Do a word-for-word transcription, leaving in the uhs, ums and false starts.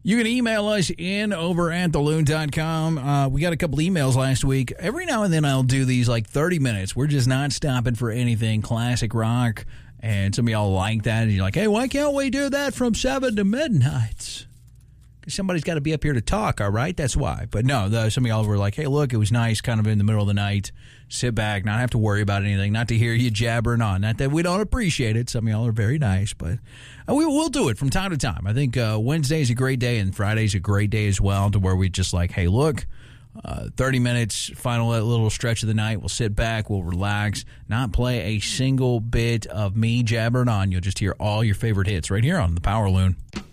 You can email us in over at the loon dot com. Uh, we got a couple emails last week. Every now and then I'll do these like thirty minutes. We're just not stopping for anything. Classic rock. And some of y'all like that. And you're like, hey, why can't we do that from seven to midnight? Because somebody's got to be up here to talk, all right? That's why. But no, the, some of y'all were like, hey, look, it was nice kind of in the middle of the night. Sit back, not have to worry about anything, not to hear you jabbering on. Not that we don't appreciate it. Some of y'all are very nice, but uh, we will do it from time to time. I think uh, Wednesday is a great day and Friday's a great day as well, to where we just like, hey, look, uh, thirty minutes, final little stretch of the night. We'll sit back, we'll relax, not play a single bit of me jabbering on. You'll just hear all your favorite hits right here on the Power Loon.